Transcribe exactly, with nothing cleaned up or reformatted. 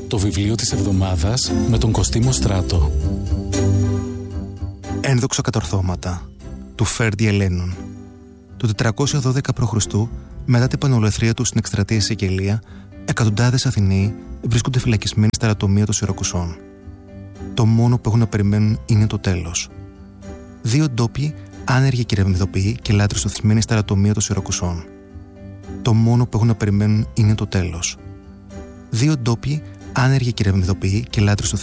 Το βιβλίο της εβδομάδας με τον Κωστή Στράτο. Ένδοξα κατορθώματα του Φέρντι Ελένων. Το τετρακόσια δώδεκα π.Χ., μετά την πανολεθρία του στην εκστρατεία Σικελία, εκατοντάδες Αθηναίοι βρίσκονται φυλακισμένοι στα λατομεία των Σιρακουσών. Το μόνο που έχουν να περιμένουν είναι το τέλος. Δύο ντόπιοι, άνεργοι κυρεμιδοποιοί και λάτρεις οθισμένοι στα λατομεία των Σιρακουσών. Το μόνο που έχουν να περιμένουν είναι το τέλος. Δύο ντόπιοι, άνεργοι κυρεμιδοποιοί και λάτρεις